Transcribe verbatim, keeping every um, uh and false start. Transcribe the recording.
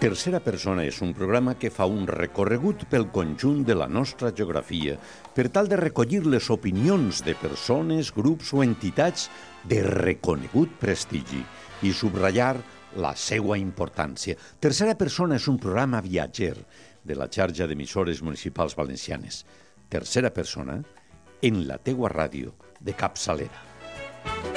Tercera Persona és un programa que fa un recorregut pel conjunt de la nostra geografia per tal de recollir les opinions de persones, grups o entitats de reconegut prestigi i subratllar la seva importància. Tercera Persona és un programa viatger de la xarxa d'emissores municipals valencianes. Tercera Persona en la teua ràdio de capçalera.